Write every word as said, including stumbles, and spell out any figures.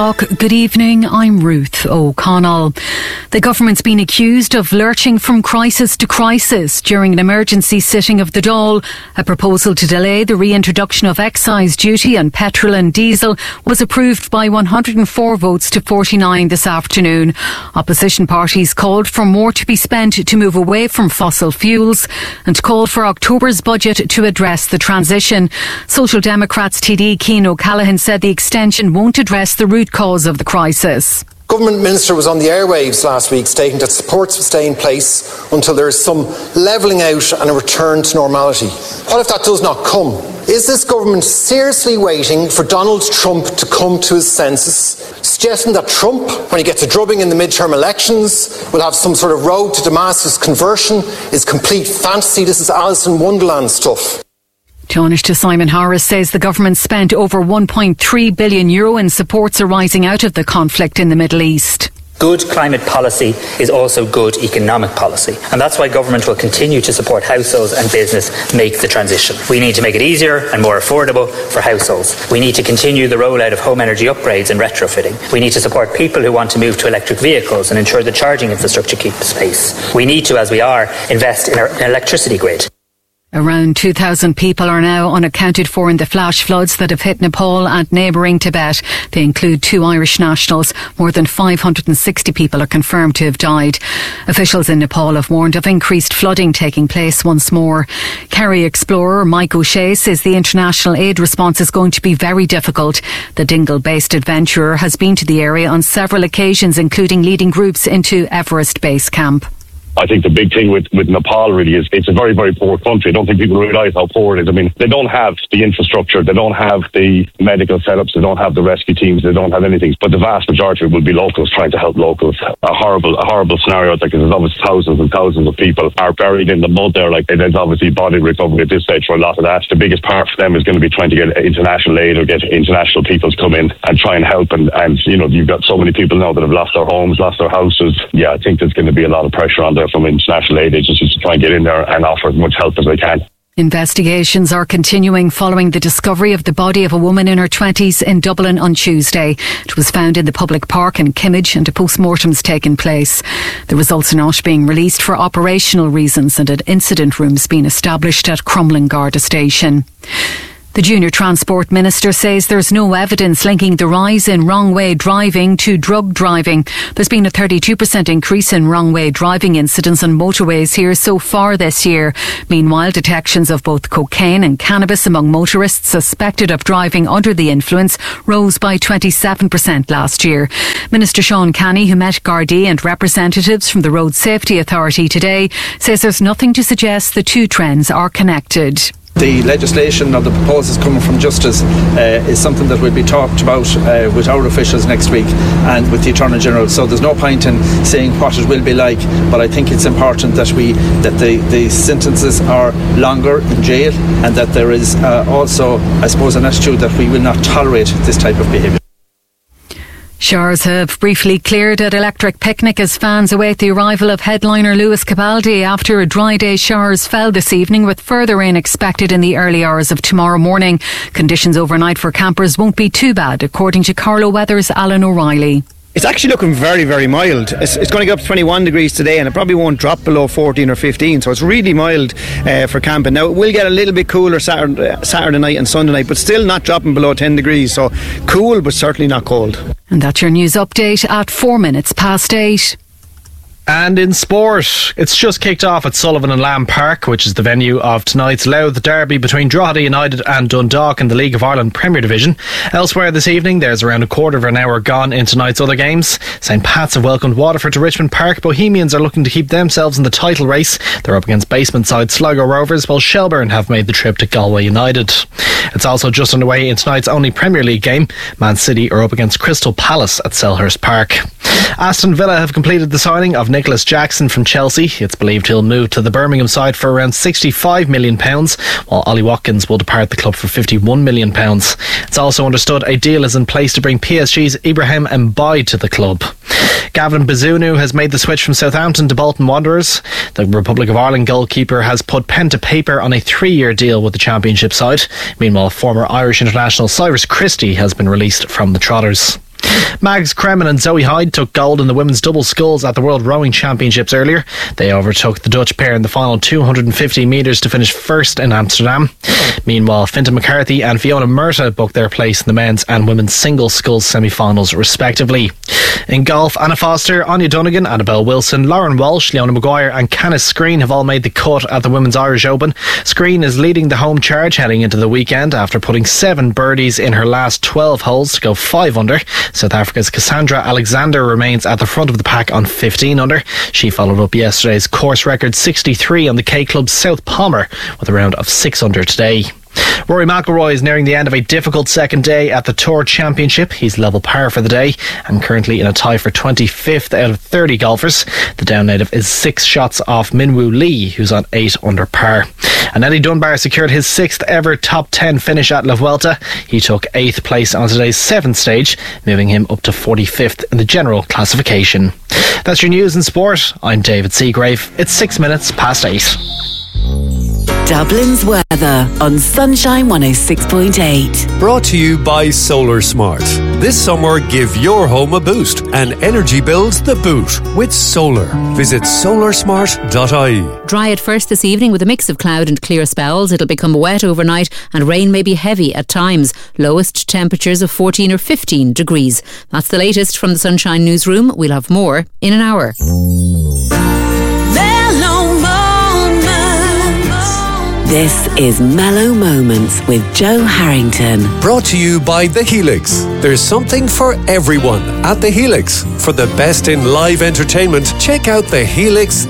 Good evening, I'm Ruth O'Connell. The government's been accused of lurching from crisis to crisis during an emergency sitting of the Dáil. A proposal to delay the reintroduction of excise duty on petrol and diesel was approved by one hundred four votes to forty-nine this afternoon. Opposition parties called for more to be spent to move away from fossil fuels and called for October's budget to address the transition. Social Democrats T D Cian O'Callaghan said the extension won't address the root cause of the crisis. Government Minister was on the airwaves last week stating that supports will stay in place until there is some levelling out and a return to normality. What if that does not come? Is this government seriously waiting for Donald Trump to come to his senses, suggesting that Trump, when he gets a drubbing in the midterm elections, will have some sort of road to Damascus conversion? Is complete fantasy. This is Alice in Wonderland stuff. Taoiseach Simon Harris says the government spent over one point three billion euro in supports arising out of the conflict in the Middle East. Good climate policy is also good economic policy, and that's why government will continue to support households and business make the transition. We need to make it easier and more affordable for households. We need to continue the rollout of home energy upgrades and retrofitting. We need to support people who want to move to electric vehicles and ensure the charging infrastructure keeps pace. We need to, as we are, invest in our electricity grid. Around two thousand people are now unaccounted for in the flash floods that have hit Nepal and neighbouring Tibet. They include two Irish nationals. More than five hundred sixty people are confirmed to have died. Officials in Nepal have warned of increased flooding taking place once more. Kerry explorer Mike O'Shea says the international aid response is going to be very difficult. The Dingle-based adventurer has been to the area on several occasions, including leading groups into Everest Base Camp. I think the big thing with, with Nepal really is it's a very, very poor country. I don't think people realise how poor it is. I mean, they don't have the infrastructure, they don't have the medical setups, they don't have the rescue teams, they don't have anything. But the vast majority will be locals trying to help locals. A horrible, a horrible scenario. Like, there's obviously thousands and thousands of people are buried in the mud there. Like, there's obviously body recovery at this stage for a lot of that. The biggest part for them is going to be trying to get international aid or get international people to come in and try and help. And, and you know, you've got so many people now that have lost their homes, lost their houses. Yeah, I think there's going to be a lot of pressure on them from international aid agencies to try and get in there and offer as much help as they can. Investigations are continuing following the discovery of the body of a woman in her twenties in Dublin on Tuesday. It was found in the public park in Kimmage and a post-mortem's taken place. The results are not being released for operational reasons and an incident room's been established at Crumlin Garda Station. The Junior Transport Minister says there's no evidence linking the rise in wrong-way driving to drug driving. There's been a thirty-two percent increase in wrong-way driving incidents on motorways here so far this year. Meanwhile, detections of both cocaine and cannabis among motorists suspected of driving under the influence rose by twenty-seven percent last year. Minister Sean Canny, who met Gardaí and representatives from the Road Safety Authority today, says there's nothing to suggest the two trends are connected. The legislation or the proposals coming from Justice uh, is something that will be talked about uh, with our officials next week and with the Attorney General. So there's no point in saying what it will be like, but I think it's important that we that the, the sentences are longer in jail and that there is uh, also, I suppose, an attitude that we will not tolerate this type of behaviour. Showers have briefly cleared at Electric Picnic as fans await the arrival of headliner Lewis Capaldi. After a dry day, showers fell this evening with further rain expected in the early hours of tomorrow morning. Conditions overnight for campers won't be too bad, according to Carlo Weather's Alan O'Reilly. It's actually looking very, very mild. It's, it's going to get up to twenty-one degrees today and it probably won't drop below fourteen or fifteen, so it's really mild uh, for camping. Now, it will get a little bit cooler Saturday, Saturday night and Sunday night, but still not dropping below ten degrees, so cool but certainly not cold. And that's your news update at four minutes past eight. And in sport, it's just kicked off at Sullivan and Lamb Park, which is the venue of tonight's Louth derby between Drogheda United and Dundalk in the League of Ireland Premier Division. Elsewhere this evening, there's around a quarter of an hour gone in tonight's other games. Saint Pat's have welcomed Waterford to Richmond Park. Bohemians are looking to keep themselves in the title race. They're up against basement side Sligo Rovers, while Shelbourne have made the trip to Galway United. It's also just underway in tonight's only Premier League game. Man City are up against Crystal Palace at Selhurst Park. Aston Villa have completed the signing of Nicholas Jackson from Chelsea. It's believed he'll move to the Birmingham side for around sixty-five million pounds, while Ollie Watkins will depart the club for fifty-one million pounds. It's also understood a deal is in place to bring P S G's Ibrahim Mbaye to the club. Gavin Bazunu has made the switch from Southampton to Bolton Wanderers. The Republic of Ireland goalkeeper has put pen to paper on a three-year deal with the Championship side. Meanwhile, former Irish international Cyrus Christie has been released from the Trotters. Mags Kremen and Zoe Hyde took gold in the women's double sculls at the World Rowing Championships earlier. They overtook the Dutch pair in the final two hundred fifty metres to finish first in Amsterdam. Meanwhile, Fintan McCarthy and Fiona Murtagh booked their place in the men's and women's single sculls semi-finals respectively. In golf, Anna Foster, Anya Donegan, Annabelle Wilson, Lauren Walsh, Leona Maguire and Canis Screen have all made the cut at the Women's Irish Open. Screen is leading the home charge heading into the weekend after putting seven birdies in her last twelve holes to go five under. South Africa's Cassandra Alexander remains at the front of the pack on fifteen under. She followed up yesterday's course record sixty-three on the K Club's South Palmer with a round of six under today. Rory McIlroy is nearing the end of a difficult second day at the Tour Championship. He's level par for the day and currently in a tie for twenty-fifth out of thirty golfers. The Down native is six shots off Minwoo Lee, who's on eight under par. And Eddie Dunbar secured his sixth ever top ten finish at La Vuelta. He took eighth place on today's seventh stage, moving him up to forty-fifth in the general classification. That's your news and sport. I'm David Seagrave. It's six minutes past eight. Dublin's weather on Sunshine one oh six point eight. Brought to you by Solar Smart. This summer, give your home a boost and energy bills the boot with solar. Visit solar smart dot I E. Dry at first this evening with a mix of cloud and clear spells. It'll become wet overnight and rain may be heavy at times. Lowest temperatures of fourteen or fifteen degrees. That's the latest from the Sunshine Newsroom. We'll have more in an hour. This is Mellow Moments with Joe Harrington. Brought to you by The Helix. There's something for everyone at The Helix. For the best in live entertainment, check out the helix